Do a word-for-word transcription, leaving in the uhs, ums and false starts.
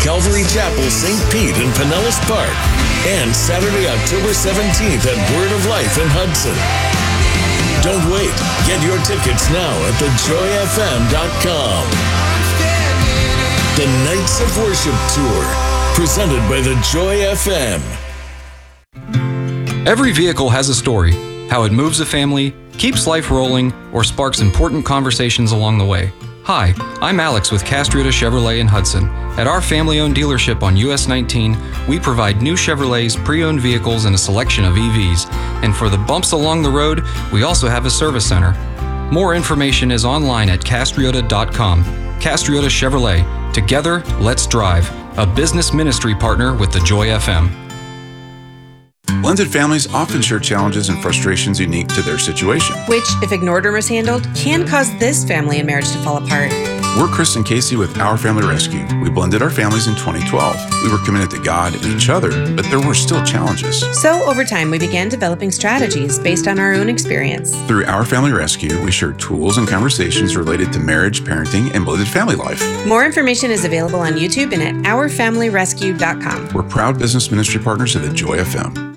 Calvary Chapel, Saint Pete in Pinellas Park, and Saturday, October seventeenth at Word of Life in Hudson. Don't wait. Get your tickets now at the joy f m dot com. The Nights of Worship Tour, presented by the Joy F M. Every vehicle has a story, how it moves a family, keeps life rolling, or sparks important conversations along the way. Hi, I'm Alex with Castriota Chevrolet in Hudson. At our family-owned dealership on U S nineteen, we provide new Chevrolets, pre-owned vehicles, and a selection of E Vs. And for the bumps along the road, we also have a service center. More information is online at castriota dot com. Castriota Chevrolet. Together, let's drive. A business ministry partner with the Joy F M. Blended families often share challenges and frustrations unique to their situation, which, if ignored or mishandled, can cause this family and marriage to fall apart. We're Chris and Casey with Our Family Rescue. We blended our families in twenty twelve. We were committed to God and each other, but there were still challenges. So, over time, we began developing strategies based on our own experience. Through Our Family Rescue, we share tools and conversations related to marriage, parenting, and blended family life. More information is available on YouTube and at our family rescue dot com. We're proud business ministry partners of the Joy F M.